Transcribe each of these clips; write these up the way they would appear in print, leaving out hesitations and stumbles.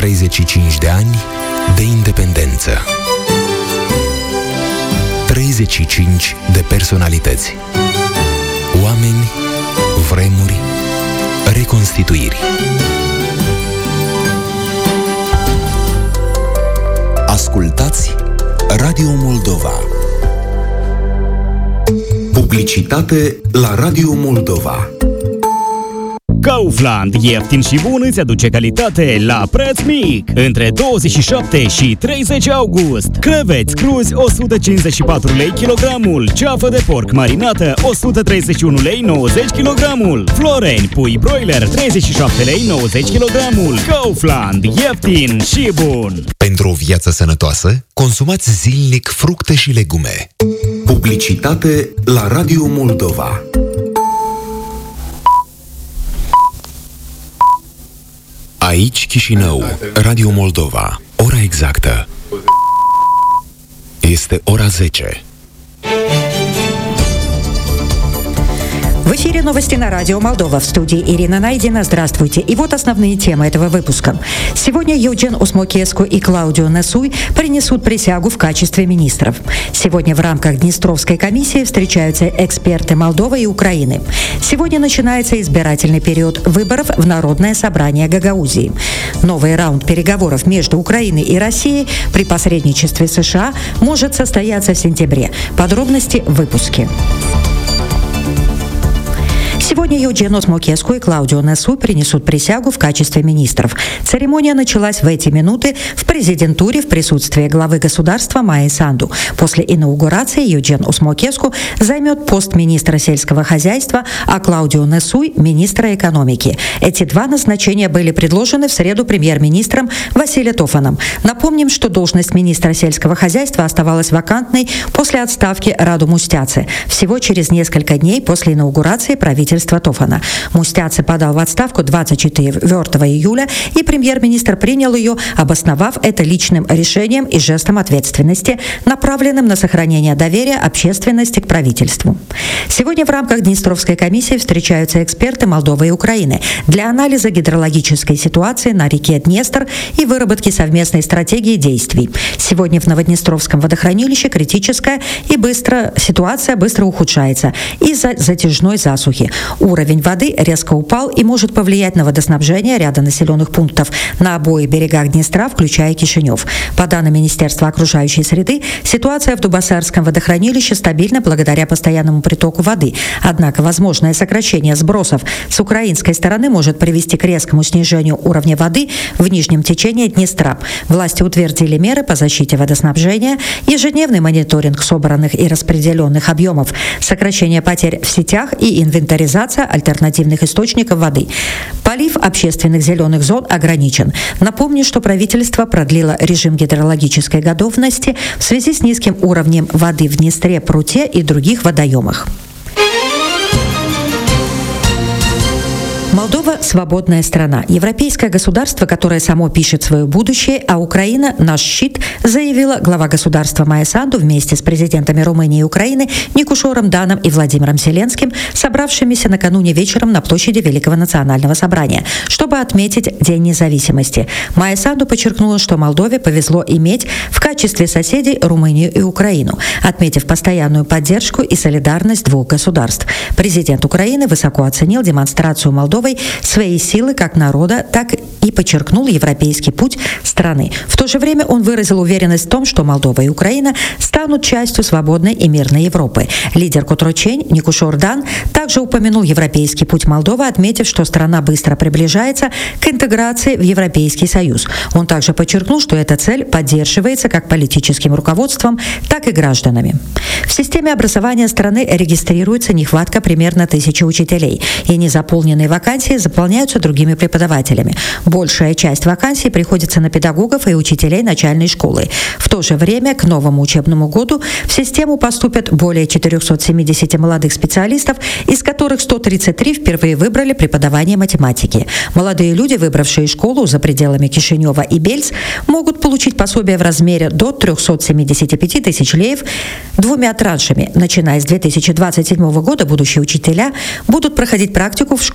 35 de ani de independență. 35 de personalități. Oameni, vremuri, reconstituiri. Ascultați Radio Moldova. Publicitate la Radio Moldova. Kaufland, ieftin și bun, îți aduce calitate la preț mic. Între 27 și 30 august. Creveți cruzi 154 lei kilogramul. Ceafă de porc marinată 131 lei 90 kilogramul. Floreni pui broiler 37 lei 90 kilogramul. Kaufland, ieftin și bun. Pentru o viață sănătoasă, consumați zilnic fructe și legume. Publicitate la Radio Moldova. Aici Chișinău, Radio Moldova. Ora exactă este ora 10. В эфире новости на радио Молдова. В студии Ирина Найдина. Здравствуйте. И вот основные темы этого выпуска. Сегодня Евген Осмокеску и Клаудио Несуй принесут присягу в качестве министров. Сегодня в рамках Днестровской комиссии встречаются эксперты Молдовы и Украины. Сегодня начинается избирательный период выборов в Народное собрание Гагаузии. Новый раунд переговоров между Украиной и Россией при посредничестве США может состояться в сентябре. Подробности в выпуске. Сегодня Евген Осмокеску и Клаудио Несуй принесут присягу в качестве министров. Церемония началась в эти минуты в президентуре в присутствии главы государства Майи Санду. После инаугурации Евген Осмокеску займет пост министра сельского хозяйства, а Клаудио Несуй – министра экономики. Эти два назначения были предложены в среду премьер-министром Василием Тофаном. Напомним, что должность министра сельского хозяйства оставалась вакантной после отставки Раду Мустяцы. Всего через несколько дней после инаугурации правительства Тофана. Мустяцы подал в отставку 24 июля, и премьер-министр принял ее, обосновав это личным решением и жестом ответственности, направленным на сохранение доверия общественности к правительству. Сегодня в рамках Днестровской комиссии встречаются эксперты Молдовы и Украины для анализа гидрологической ситуации на реке Днестр и выработки совместной стратегии действий. Сегодня в Новоднестровском водохранилище критическая и ситуация быстро ухудшается из-за затяжной засухи. Уровень воды резко упал и может повлиять на водоснабжение ряда населенных пунктов на обоих берегах Днестра, включая Кишинев. По данным Министерства окружающей среды, ситуация в Дубасарском водохранилище стабильна благодаря постоянному притоку воды. Однако возможное сокращение сбросов с украинской стороны может привести к резкому снижению уровня воды в нижнем течении Днестра. Власти утвердили меры по защите водоснабжения, ежедневный мониторинг собранных и распределенных объемов, сокращение потерь в сетях и инвентаризация альтернативных источников воды. Полив общественных зеленых зон ограничен. Напомню, что правительство продлило режим гидрологической готовности в связи с низким уровнем воды в Днестре, Пруте и других водоемах. Молдова – свободная страна. Европейское государство, которое само пишет свое будущее, а Украина – наш щит, заявила глава государства Майя Санду вместе с президентами Румынии и Украины Никушором Даном и Владимиром Зеленским, собравшимися накануне вечером на площади Великого национального собрания, чтобы отметить День независимости. Майя Санду подчеркнула, что Молдове повезло иметь в качестве соседей Румынию и Украину, отметив постоянную поддержку и солидарность двух государств. Президент Украины высоко оценил демонстрацию Молдовы своей силы как народа, так и подчеркнул европейский путь страны. В то же время он выразил уверенность в том, что Молдова и Украина станут частью свободной и мирной Европы. Лидер Котрочень Никушор Дан также упомянул европейский путь Молдовы, отметив, что страна быстро приближается к интеграции в Европейский Союз. Он также подчеркнул, что эта цель поддерживается как политическим руководством, так и гражданами. В системе образования страны регистрируется нехватка примерно 1000 учителей, и незаполненные вакансии заполняются другими преподавателями. Большая часть вакансий приходится на педагогов и учителей начальной школы. В то же время к новому учебному году в систему поступят более 470 молодых специалистов, из которых 133 впервые выбрали преподавание математики. Молодые люди, выбравшие школу за пределами Кишинева и Бельц, могут получить пособие в размере до 375 тысяч леев двумя траншами. Начиная с 2027 года будущие учителя будут проходить практику в школах с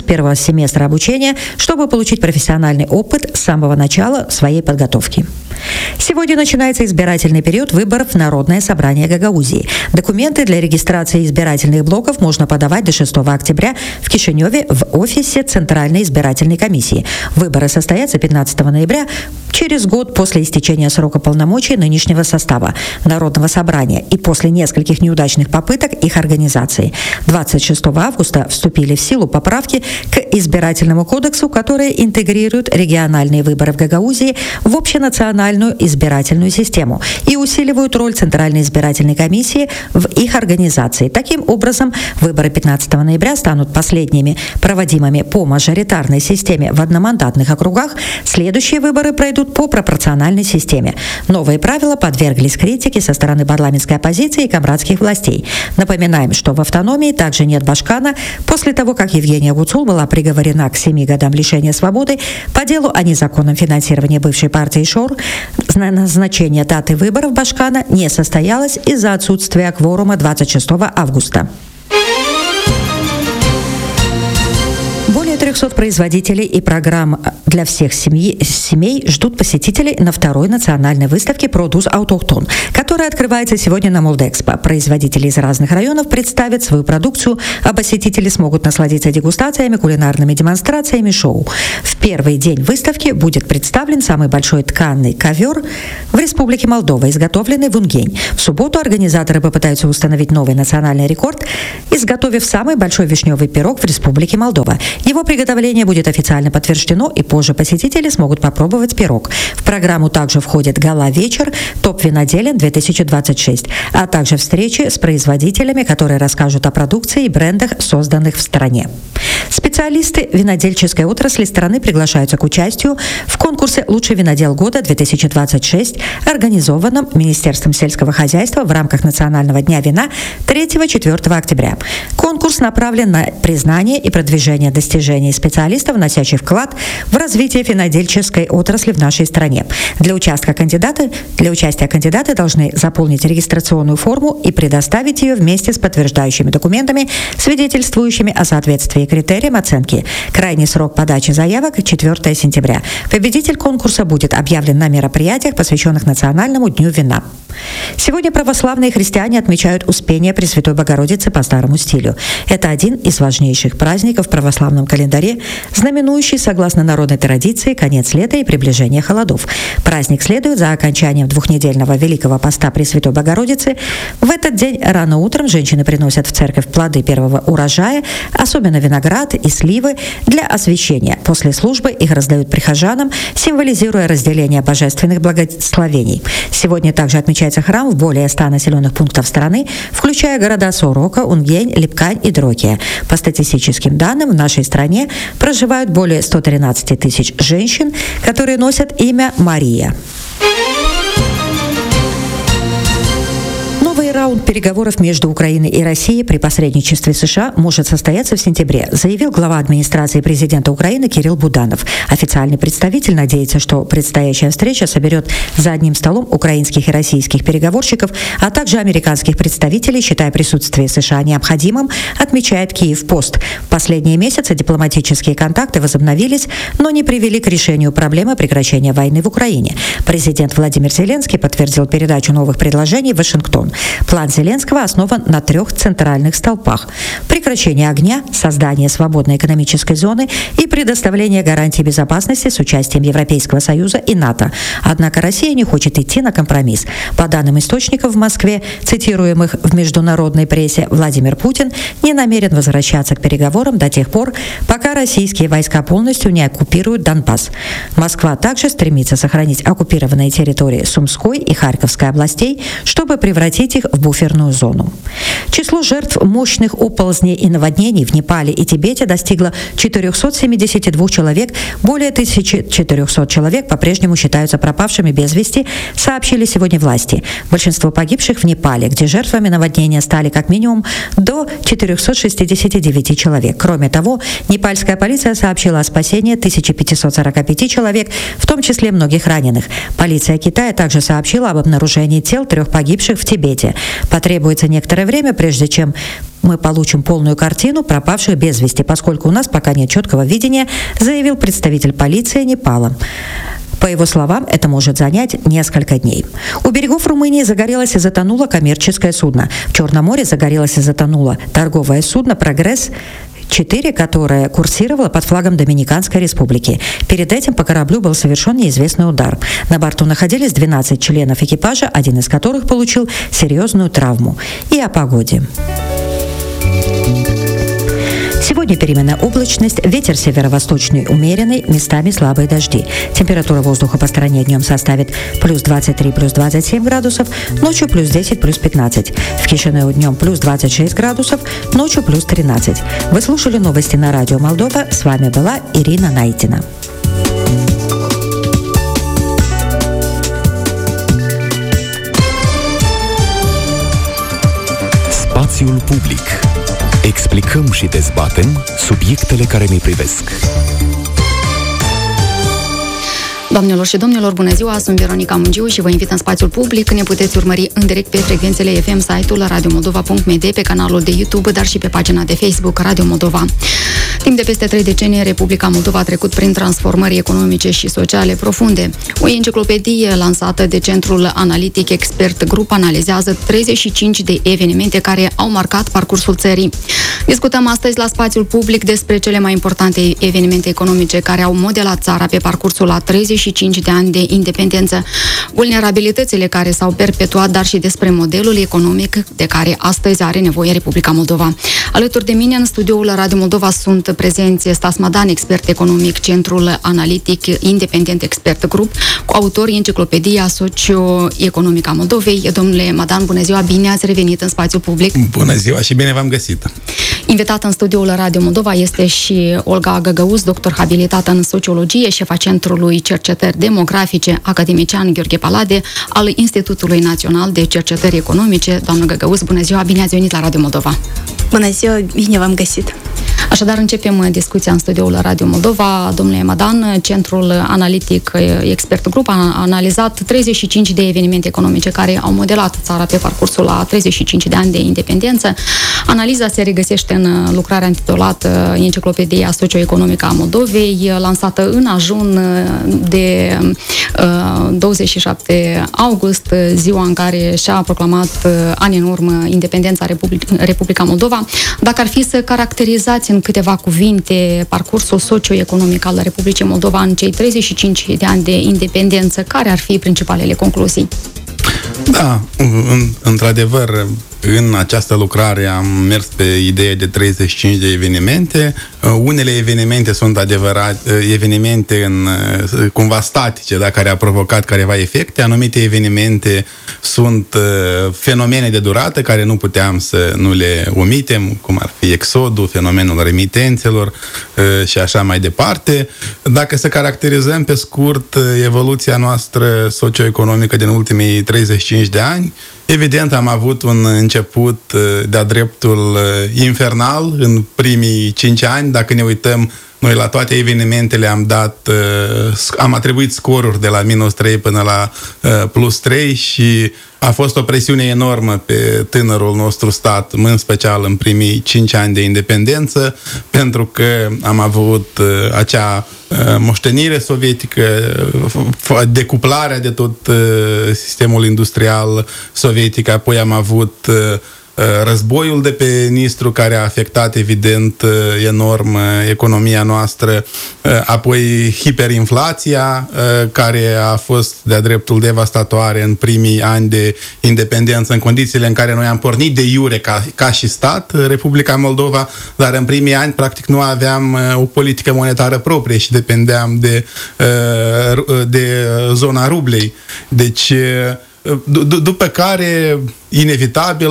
первого семестра обучения, чтобы получить профессиональный опыт с самого начала своей подготовки. Сегодня начинается избирательный период выборов в Народное собрание Гагаузии. Документы для регистрации избирательных блоков можно подавать до 6 октября в Кишиневе в офисе Центральной избирательной комиссии. Выборы состоятся 15 ноября, через год после истечения срока полномочий нынешнего состава Народного собрания и после нескольких неудачных попыток их организации. 26 августа вступили в силу поправки к избирательному кодексу, которые интегрируют региональные выборы в Гагаузии в общенациональную избирательную систему и усиливают роль Центральной избирательной комиссии в их организации. Таким образом, выборы 15 ноября станут последними проводимыми по мажоритарной системе в одномандатных округах. Следующие выборы пройдут по пропорциональной системе. Новые правила подверглись критике со стороны парламентской оппозиции и камрадских властей. Напоминаем, что в автономии также нет Башкана. После того, как Евгения Гуцул была приговорена к 7 годам лишения свободы по делу о незаконном финансировании бывшей партии ШОР, назначение даты выборов Башкана не состоялось из-за отсутствия кворума 26 августа. Более 300 производителей и программ для всех семей ждут посетителей на второй национальной выставке «Продус Аутохтон», которая открывается сегодня на Молдэкспо. Производители из разных районов представят свою продукцию, а посетители смогут насладиться дегустациями, кулинарными демонстрациями, шоу. В первый день выставки будет представлен самый большой тканый ковер в Республике Молдова, изготовленный в Унгень. В субботу организаторы попытаются установить новый национальный рекорд, изготовив самый большой вишневый пирог в Республике Молдова. Его приготовление будет официально подтверждено, и позже посетители смогут попробовать пирог. В программу также входит гала-вечер «Топ виноделин 2026», а также встречи с производителями, которые расскажут о продукции и брендах, созданных в стране. Специалисты винодельческой отрасли страны приглашаются к участию в конкурсе «Лучший винодел года 2026», организованном Министерством сельского хозяйства в рамках Национального дня вина 3-4 октября. Конкурс направлен на признание и продвижение достижений специалистов, вносящих вклад в развитие винодельческой отрасли в нашей стране. Для участия кандидаты должны заполнить регистрационную форму и предоставить ее вместе с подтверждающими документами, свидетельствующими о соответствии критериям оценки. Крайний срок подачи заявок – 4 сентября. Победитель конкурса будет объявлен на мероприятиях, посвященных Национальному дню вина. Сегодня православные христиане отмечают Успение Пресвятой Богородицы по старому стилю. Это один из важнейших праздников в православном календаре, знаменующий, согласно народной традиции, конец лета и приближение холодов. Праздник следует за окончанием двухнедельного Великого Поста Пресвятой Богородицы. В этот день рано утром женщины приносят в церковь плоды первого урожая, особенно виноград и сливы, для освящения. После службы их раздают прихожанам, символизируя разделение божественных благословений. Сегодня также отмечается храм в более 100 населенных пунктов страны, включая города Сорока, Унгень, Липкань и Дрокия. По статистическим данным, в нашей стране проживают более 113 тысяч женщин, которые носят имя Мария. Новый раунд переговоров между Украиной и Россией при посредничестве США может состояться в сентябре, заявил глава администрации президента Украины Кирилл Буданов. Официальный представитель надеется, что предстоящая встреча соберет за одним столом украинских и российских переговорщиков, а также американских представителей, считая присутствие США необходимым, отмечает Киев-Пост. В последние месяцы дипломатические контакты возобновились, но не привели к решению проблемы прекращения войны в Украине. Президент Владимир Зеленский подтвердил передачу новых предложений в Вашингтон. План Зеленского основан на 3 центральных столпах: прекращение огня, создание свободной экономической зоны и предоставление гарантий безопасности с участием Европейского Союза и НАТО. Однако Россия не хочет идти на компромисс. По данным источников в Москве, цитируемых в международной прессе, Владимир Путин не намерен возвращаться к переговорам до тех пор, пока российские войска полностью не оккупируют Донбасс. Москва также стремится сохранить оккупированные территории Сумской и Харьковской областей, чтобы превратить их в буферную зону. Число жертв мощных оползней и наводнений в Непале и Тибете достигло 472 человек. Более 1400 человек по-прежнему считаются пропавшими без вести, сообщили сегодня власти. Большинство погибших в Непале, где жертвами наводнения стали как минимум до 469 человек. Кроме того, непальская полиция сообщила о спасении 1545 человек, в том числе многих раненых. Полиция Китая также сообщила об обнаружении тел 3 погибших в Тибете. Потребуется некоторое время, прежде чем мы получим полную картину пропавших без вести, поскольку у нас пока нет четкого видения, заявил представитель полиции Непала. По его словам, это может занять несколько дней. У берегов Румынии загорелось и затонуло коммерческое судно. В Черном море загорелось и затонуло торговое судно «Прогресс-4», которое курсировало под флагом Доминиканской республики. Перед этим по кораблю был совершен неизвестный удар. На борту находились 12 членов экипажа, один из которых получил серьезную травму. И о погоде. Сегодня переменная облачность, ветер северо-восточный умеренный, местами слабые дожди. Температура воздуха по стране днем составит плюс 23, плюс 27 градусов, ночью плюс 10, плюс 15. В Кишинеу днем плюс 26 градусов, ночью плюс 13. Вы слушали новости на радио Молдова. С вами была Ирина Найтина. Spațiul public. Explicăm și dezbatem subiectele care ne privesc. Doamnelor și domnilor, bună ziua, sunt Veronica Mungiu și vă invit în spațiul public. Ne puteți urmări în direct pe frecvențele FM, site-ul radiomoldova.md, pe canalul de YouTube, dar și pe pagina de Facebook Radio Moldova. Timp de peste 3 decenii, Republica Moldova a trecut prin transformări economice și sociale profunde. O enciclopedie lansată de Centrul Analitic Expert Group analizează 35 de evenimente care au marcat parcursul țării. Discutăm astăzi la spațiul public despre cele mai importante evenimente economice care au modelat țara pe parcursul a 35 de ani de independență, vulnerabilitățile care s-au perpetuat, dar și despre modelul economic de care astăzi are nevoie Republica Moldova. Alături de mine în studioul Radio Moldova sunt prezenți Stas Madan, expert economic, Centrul Analitic Independent Expert Group, cu autor Enciclopedia Socio-Economică a Moldovei. Domnule Madan, bună ziua, bine ați revenit în spațiul public. Bună ziua și bine v-am găsit. Invitată în studioul Radio Moldova este și Olga Găgăuz, doctor habilitată în sociologie, șefa Centrului Cercetări Demografice, academician Gheorghe Palade, al Institutului Național de Cercetări Economice. Doamnă Găgăuz, bună ziua, bine ați venit la Radio Moldova. Bună ziua, bine v-am găsit. Așadar, începem discuția în studioul Radio Moldova. Domnule Madan, Centrul Analitic Expert Group a analizat 35 de evenimente economice care au modelat țara pe parcursul a 35 de ani de independență. Analiza se regăsește în lucrarea intitulată Enciclopedia Socio-Economică a Moldovei, lansată în ajun de 27 august, ziua în care și-a proclamat ani în urmă independența Republica Moldova. Dacă ar fi să caracterizați în câteva cuvinte parcursul socio-economic al Republicii Moldova în cei 35 de ani de independență, care ar fi principalele concluzii? Da, într-adevăr, în această lucrare am mers pe ideea de 35 de evenimente. Unele evenimente sunt evenimente cumva statice, da, care au provocat careva efecte. Anumite evenimente sunt fenomene de durată care nu puteam să nu le omitem, cum ar fi exodul, fenomenul remitențelor și așa mai departe. Dacă să caracterizăm pe scurt evoluția noastră socioeconomică din ultimii 35 de ani, evident am avut un început de-a dreptul infernal în primii 5 ani. Dacă ne uităm, noi la toate evenimentele am atribuit scoruri de la -3 până la +3 și a fost o presiune enormă pe tânărul nostru stat, în special în primii 5 ani de independență, pentru că am avut acea moștenire sovietică, decuplarea de tot sistemul industrial sovietic, apoi am avut războiul de pe Nistru, care a afectat evident enorm economia noastră, apoi hiperinflația, care a fost de-a dreptul devastatoare în primii ani de independență, în condițiile în care noi am pornit de iure ca și stat, Republica Moldova, dar în primii ani practic nu aveam o politică monetară proprie și dependeam de zona rublei. Deci după care, inevitabil,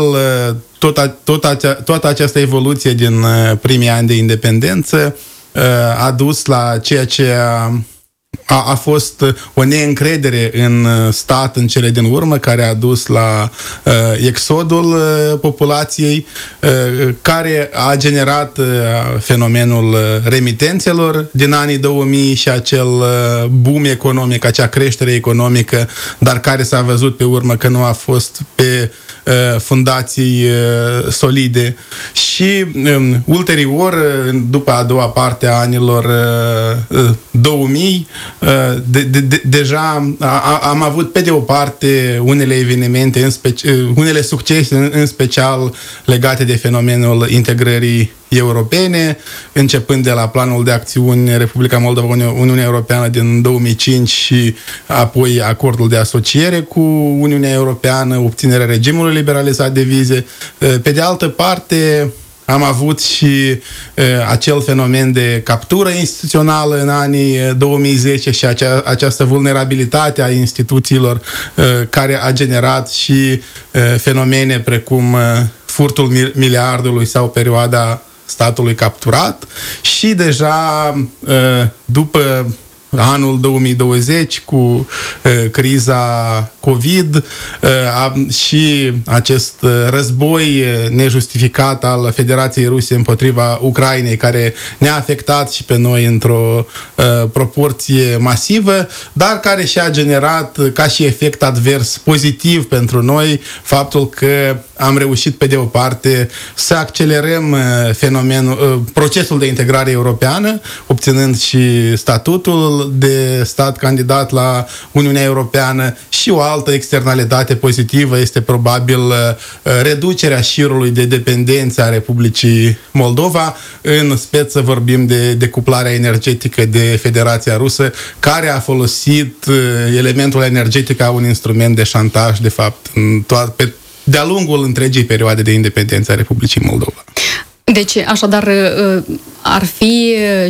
toată această evoluție din primii ani de independență a dus la ceea ce a fost o neîncredere în stat în cele din urmă, care a dus la exodul populației, care a generat fenomenul remitențelor din anii 2000 și acel boom economic, acea creștere economică, dar care s-a văzut pe urmă că nu a fost pe fundații solide. Și ulterior, după a doua parte a anilor 2000, deja am avut pe de o parte unele evenimente, unele succese, în special legate de fenomenul integrării europene, începând de la planul de acțiuni Republica Moldova, Uniunea Europeană din 2005 și apoi acordul de asociere cu Uniunea Europeană, obținerea regimului liberalizat de vize. Pe de altă parte, am avut și acel fenomen de captură instituțională în anii 2010 și această vulnerabilitate a instituțiilor care a generat și fenomene precum furtul miliardului sau perioada statului capturat. Și deja după anul 2020 cu criza COVID și acest război nejustificat al Federației Ruse împotriva Ucrainei, care ne-a afectat și pe noi într-o proporție masivă, dar care și-a generat ca și efect advers pozitiv pentru noi faptul că am reușit pe de o parte să accelerăm procesul de integrare europeană, obținând și statutul de stat candidat la Uniunea Europeană, și o altă externalitate pozitivă este probabil reducerea șirului de dependență a Republicii Moldova. În speță vorbim de decuplarea energetică de Federația Rusă, care a folosit elementul energetic ca un instrument de șantaj, de fapt, de-a lungul întregii perioade de independență a Republicii Moldova. Deci, așadar, ar fi